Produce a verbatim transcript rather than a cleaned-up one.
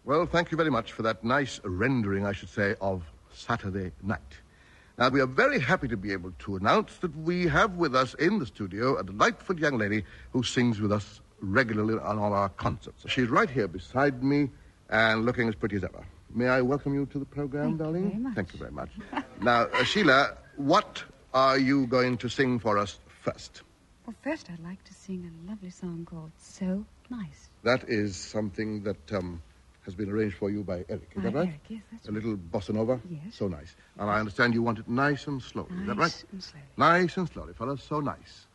Well, thank you very much for that nice rendering, I should say, of Saturday night. Now, we are very happy to be able to announce that we have with us in the studio a delightful young lady who sings with us regularly on all our concerts. She's right here beside me and looking as pretty as ever. May I welcome you to the program, Thank darling? You very much. Thank you very much. Now, uh, Sheila, what are you going to sing for us first? Well, first I'd like to sing a lovely song called So Nice. That is something that um, has been arranged for you by Eric. Is by that right? Eric, yes, that's A right. little bossa nova? Yes. So nice. And I understand you want it nice and slowly. Nice Is that right? and slowly. Nice and slowly, fellas. So nice.